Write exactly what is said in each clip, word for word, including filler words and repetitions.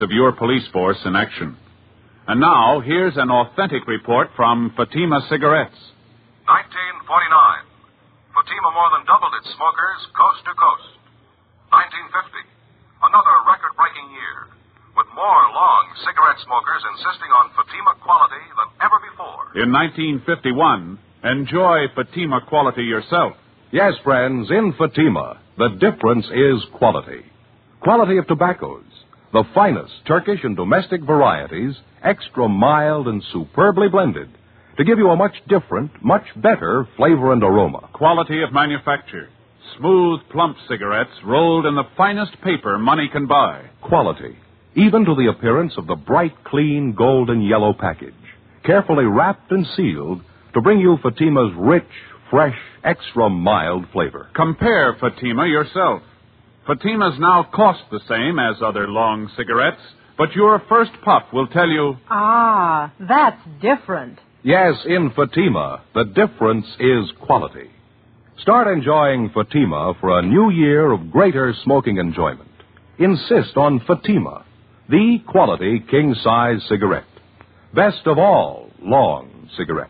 of your police force in action. And now, here's an authentic report from Fatima Cigarettes. nineteen forty-nine. Fatima more than doubled its smokers coast to coast. nineteen fifty. Another record-breaking year, with more long cigarette smokers insisting on Fatima quality than ever before. In nineteen fifty-one, enjoy Fatima quality yourself. Yes, friends, in Fatima, the difference is quality. Quality of tobaccos, the finest Turkish and domestic varieties, extra mild and superbly blended, to give you a much different, much better flavor and aroma. Quality of manufacture. Smooth, plump cigarettes rolled in the finest paper money can buy. Quality, even to the appearance of the bright, clean, golden yellow package, carefully wrapped and sealed to bring you Fatima's rich, fresh, extra mild flavor. Compare Fatima yourself. Fatimas now cost the same as other long cigarettes, but your first puff will tell you... Ah, that's different. Yes, in Fatima, the difference is quality. Start enjoying Fatima for a new year of greater smoking enjoyment. Insist on Fatima, the quality king-size cigarette. Best of all long cigarettes.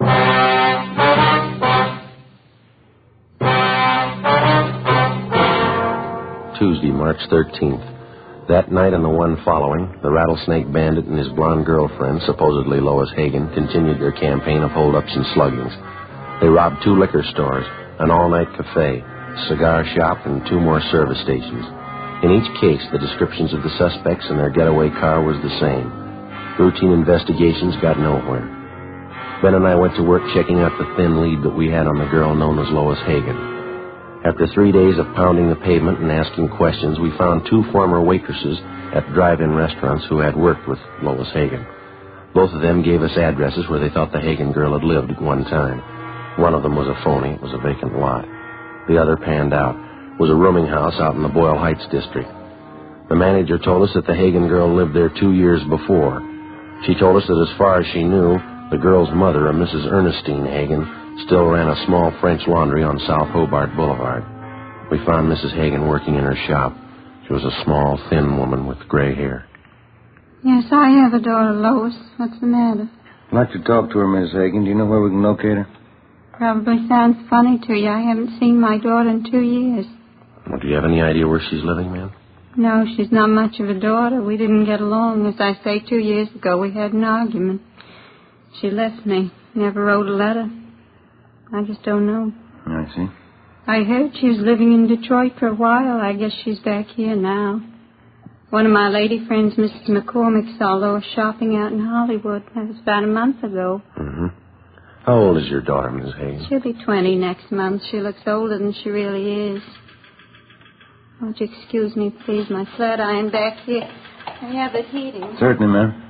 Tuesday, March thirteenth. That night and the one following, the Rattlesnake Bandit and his blonde girlfriend, supposedly Lois Hagen, continued their campaign of holdups and sluggings. They robbed two liquor stores, an all-night cafe, a cigar shop, and two more service stations. In each case, the descriptions of the suspects and their getaway car was the same. Routine investigations got nowhere. Ben and I went to work checking out the thin lead that we had on the girl known as Lois Hagen. After three days of pounding the pavement and asking questions, we found two former waitresses at drive-in restaurants who had worked with Lois Hagen. Both of them gave us addresses where they thought the Hagen girl had lived at one time. One of them was a phony. It was a vacant lot. The other panned out. It was a rooming house out in the Boyle Heights district. The manager told us that the Hagen girl lived there two years before. She told us that as far as she knew, the girl's mother, a Missus Ernestine Hagen, still ran a small French laundry on South Hobart Boulevard. We found Missus Hagen working in her shop. She was a small, thin woman with gray hair. Yes, I have a daughter, Lois. What's the matter? I'd like to talk to her, Miss Hagen. Do you know where we can locate her? Probably sounds funny to you. I haven't seen my daughter in two years. Well, do you have any idea where she's living, ma'am? No, she's not much of a daughter. We didn't get along. As I say, two years ago we had an argument. She left me. Never wrote a letter. I just don't know. I see. I heard she was living in Detroit for a while. I guess she's back here now. One of my lady friends, Missus McCormick, saw Lois shopping out in Hollywood. That was about a month ago. Mm-hmm. How old is your daughter, Miss Hagen? She'll be twenty next month. She looks older than she really is. Won't you excuse me, please? My flat iron back here. I have it heating. Certainly, ma'am.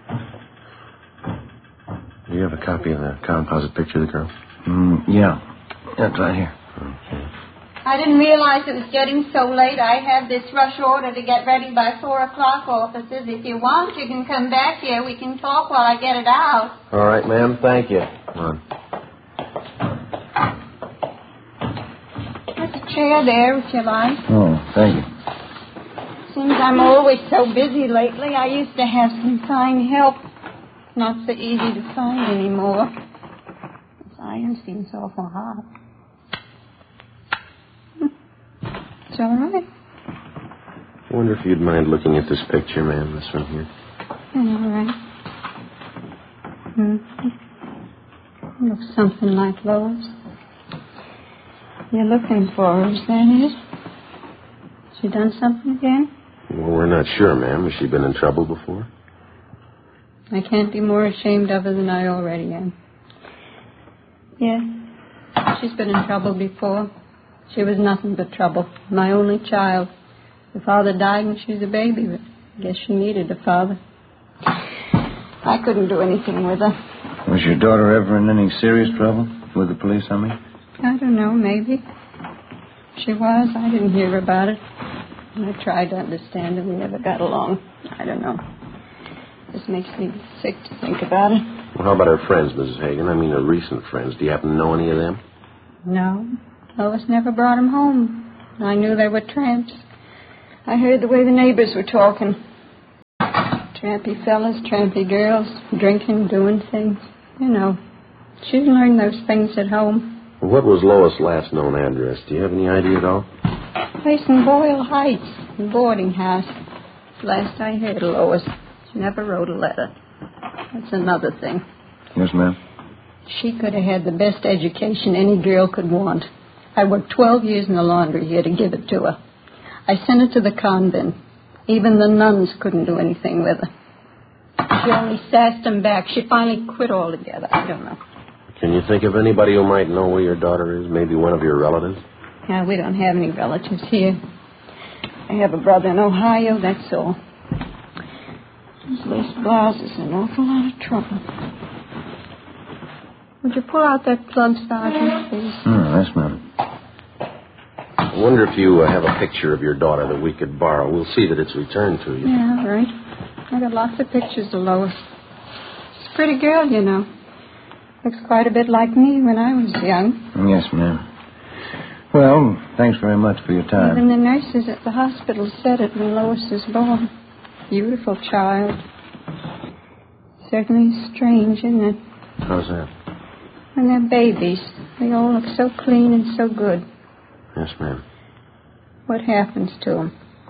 Do you have a copy of the composite picture of the girl? Mm, yeah. That's right here. Okay. I didn't realize it was getting so late. I have this rush order to get ready by four o'clock, officers. If you want, you can come back here. We can talk while I get it out. All right, ma'am. Thank you. Come on. There's a chair there, if you like. Oh, thank you. Seems I'm always so busy lately. I used to have some fine help. Not so easy to find anymore. This iron seems awful hot. It's all right. I wonder if you'd mind looking at this picture, ma'am, this one here. All right. Mm-hmm. Looks something like Lois. You're looking for her, is that it? She done something again? Well, we're not sure, ma'am. Has she been in trouble before? I can't be more ashamed of her than I already am. Yes, she's been in trouble before. She was nothing but trouble. My only child. Her father died when she was a baby, but I guess she needed a father. I couldn't do anything with her. Was your daughter ever in any serious trouble? With the police, I mean? I don't know, maybe. She was. I didn't hear about it. I tried to understand her. We never got along. I don't know. This makes me sick to think about it. Well, how about her friends, Missus Hagen? I mean, her recent friends. Do you happen to know any of them? No. Lois never brought them home. I knew they were tramps. I heard the way the neighbors were talking. Trampy fellas, trampy girls, drinking, doing things. You know, she learned those things at home. What was Lois' last known address? Do you have any idea at all? Place in Boyle Heights, a boarding house. Last I heard of Lois, she never wrote a letter. That's another thing. Yes, ma'am. She could have had the best education any girl could want. I worked twelve years in the laundry here to give it to her. I sent her to the convent. Even the nuns couldn't do anything with her. She only sassed them back. She finally quit altogether. I don't know. Can you think of anybody who might know where your daughter is? Maybe one of your relatives? Yeah, we don't have any relatives here. I have a brother in Ohio, that's all. This Liz Blas is in an awful lot of trouble. Would you pull out that plug, Sergeant, please? Hmm, yes, ma'am. I wonder if you uh, have a picture of your daughter that we could borrow. We'll see that it's returned to you. Yeah, right. I got lots of pictures of Lois. She's a pretty girl, you know. Looks quite a bit like me when I was young. Yes, ma'am. Well, thanks very much for your time. Even the nurses at the hospital said it when Lois was born. Beautiful child. Certainly strange, isn't it? How's that? When they're babies, they all look so clean and so good. Yes, ma'am. What happens to them?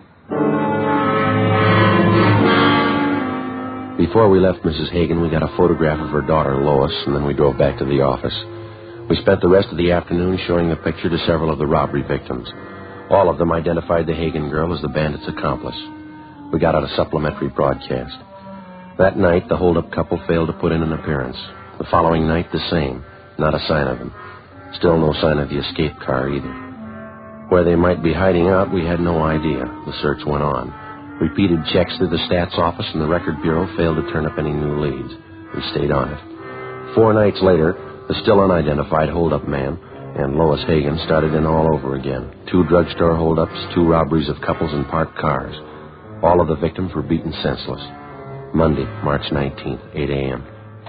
Before we left Missus Hagen, we got a photograph of her daughter, Lois, and then we drove back to the office. We spent the rest of the afternoon showing the picture to several of the robbery victims. All of them identified the Hagen girl as the bandit's accomplice. We got out a supplementary broadcast. That night, the hold-up couple failed to put in an appearance. The following night, the same. Not a sign of them. Still no sign of the escape car either. Where they might be hiding out, we had no idea. The search went on. Repeated checks through the stats office and the record bureau failed to turn up any new leads. We stayed on it. Four nights later, the still unidentified hold-up man and Lois Hagen started in all over again. Two drugstore hold-ups, two robberies of couples in parked cars. All of the victims were beaten senseless. Monday, March nineteenth, eight a.m.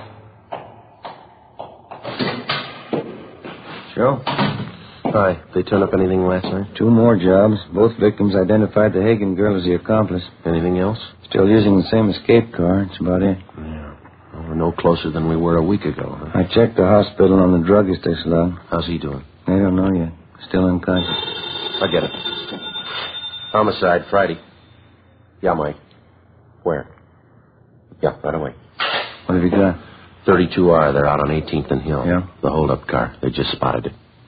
Joe? Hi. They turn up anything last night? Two more jobs. Both victims identified the Hagen girl as the accomplice. Anything else? Still using the same escape car. That's about it. Yeah. Well, we're no closer than we were a week ago, huh? I checked the hospital on the druggist they slugged. How's he doing? I don't know yet. Still unconscious. I get it. Homicide, Friday. Yeah, Mike. Where? Yeah, right away. What have you got? thirty-two R. They're out on eighteenth and Hill. Yeah? The hold-up car. They just spotted it.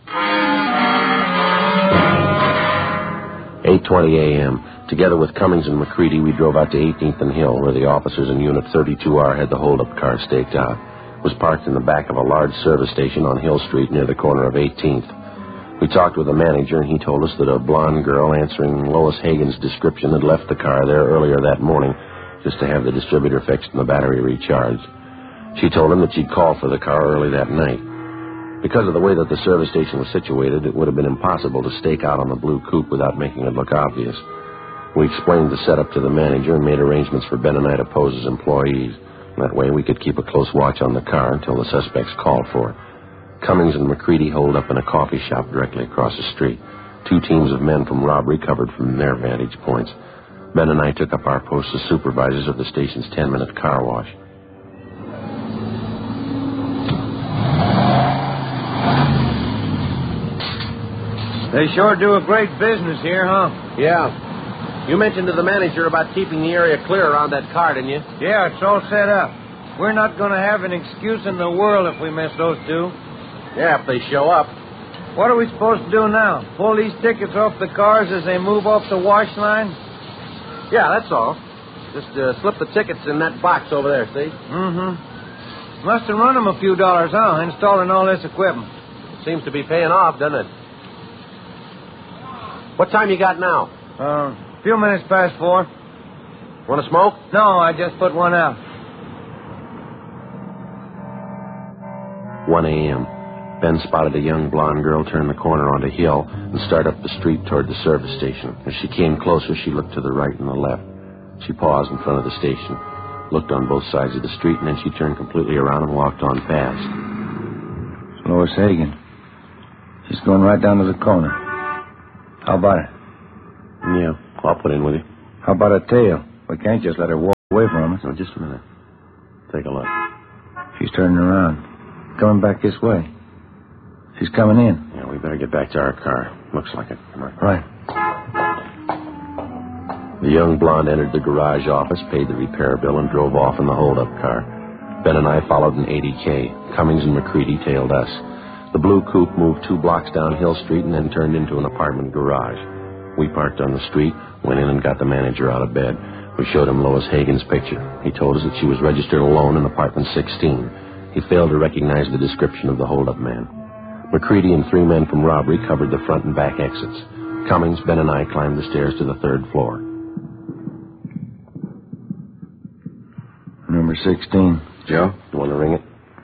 eight twenty a.m. Together with Cummings and McCready, we drove out to eighteenth and Hill, where the officers in Unit thirty-two R had the hold-up car staked out. It was parked in the back of a large service station on Hill Street near the corner of eighteenth. We talked with the manager, and he told us that a blonde girl answering Lois Hagen's description had left the car there earlier that morning just to have the distributor fixed and the battery recharged. She told him that she'd called for the car early that night. Because of the way that the service station was situated, it would have been impossible to stake out on the blue coupe without making it look obvious. We explained the setup to the manager and made arrangements for Ben and I to pose as employees. That way we could keep a close watch on the car until the suspects called for it. Cummings and McCready holed up in a coffee shop directly across the street. Two teams of men from robbery covered from their vantage points. Ben and I took up our posts as supervisors of the station's ten-minute car wash. They sure do a great business here, huh? Yeah. You mentioned to the manager about keeping the area clear around that car, didn't you? Yeah, it's all set up. We're not going to have an excuse in the world if we miss those two. Yeah, if they show up. What are we supposed to do now? Pull these tickets off the cars as they move off the wash line? Yeah, that's all. Just uh, slip the tickets in that box over there, see? Mm-hmm. Must have run them a few dollars, huh, installing all this equipment. Seems to be paying off, doesn't it? What time you got now? Uh, a few minutes past four. Want to smoke? No, I just put one out. one a.m. Ben spotted a young blonde girl turn the corner onto Hill and start up the street toward the service station. As she came closer, she looked to the right and the left. She paused in front of the station, looked on both sides of the street, and then she turned completely around and walked on past. It's Lois Hagen. She's going right down to the corner. How about it? Yeah, I'll put in with you. How about a tail? We can't just let her walk. away from us. So just a minute. Take a look. She's turning around. Coming back this way. She's coming in. Yeah, we better get back to our car. Looks like it. Come on. Right. The young blonde entered the garage office, paid the repair bill, and drove off in the hold-up car. Ben and I followed in eighty K. Cummings and McCready tailed us. The blue coupe moved two blocks down Hill Street and then turned into an apartment garage. We parked on the street, went in and got the manager out of bed. We showed him Lois Hagen's picture. He told us that she was registered alone in apartment sixteen. He failed to recognize the description of the hold-up man. McCready and three men from robbery covered the front and back exits. Cummings, Ben, and I climbed the stairs to the third floor. Number sixteen. Joe, you want to ring it?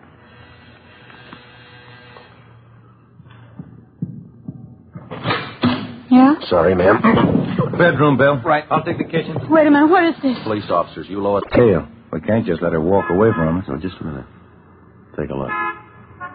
Yeah? Sorry, ma'am. Bedroom, Bill. Right, I'll take the kitchen. Wait a minute, what is this? Police officers, you Lois. Tail. We can't just let her walk away from us. No, just a minute. Take a look.